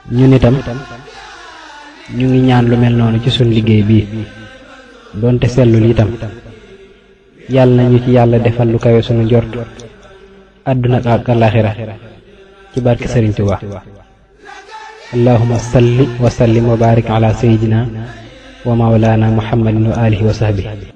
ñun itam ñu ngi ñaan lu mel noonu ci suñ liggéey bii doonte sellul itam yàlla nañu ci yàlla defal lu kawe sunu njort àdduna ak àllaaxira ci barke Sëriñ Tuubaa allahumma salli wa sallim wa barik ala sayyidina wa mawlana muhammadin wa alihi wa sahbihi